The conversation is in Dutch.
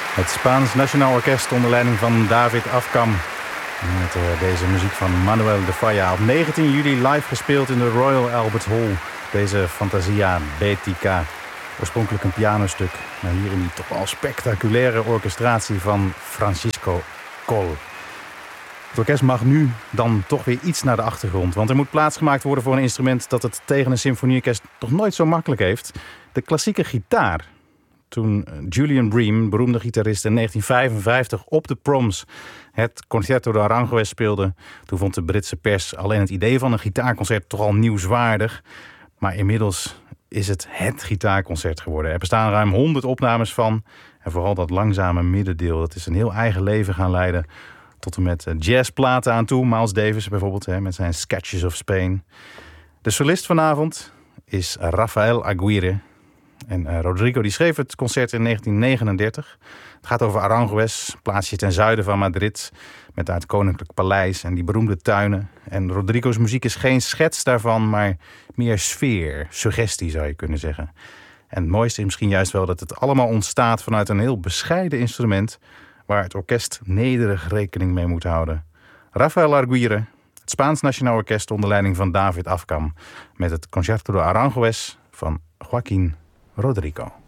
Het Spaans Nationaal Orkest onder leiding van David Afkam. Met deze muziek van Manuel de Falla. Op 19 juli live gespeeld in de Royal Albert Hall. Deze Fantasia Bética. Oorspronkelijk een pianostuk. Maar hier in die toch wel spectaculaire orchestratie van Francisco Coll. Het orkest mag nu dan toch weer iets naar de achtergrond. Want er moet plaats gemaakt worden voor een instrument dat het tegen een symfonieorkest toch nooit zo makkelijk heeft. De klassieke gitaar. Toen Julian Bream, beroemde gitarist, in 1955 op de Proms het Concerto de Aranjuez speelde, toen vond de Britse pers alleen het idee van een gitaarconcert toch al nieuwswaardig. Maar inmiddels is het gitaarconcert geworden. Er bestaan ruim 100 opnames van. En vooral dat langzame middendeel, dat is een heel eigen leven gaan leiden. Tot en met jazzplaten aan toe. Miles Davis bijvoorbeeld, met zijn Sketches of Spain. De solist vanavond is Rafael Aguirre. En Rodrigo die schreef het concert in 1939. Het gaat over Aranjuez, plaatsje ten zuiden van Madrid, met daar het Koninklijk Paleis en die beroemde tuinen. En Rodrigo's muziek is geen schets daarvan, maar meer sfeer, suggestie zou je kunnen zeggen. En het mooiste is misschien juist wel dat het allemaal ontstaat vanuit een heel bescheiden instrument, waar het orkest nederig rekening mee moet houden. Rafael Aguirre, het Spaans Nationaal Orkest onder leiding van David Afkam, met het Concerto de Aranjuez van Joaquín Rodrigo.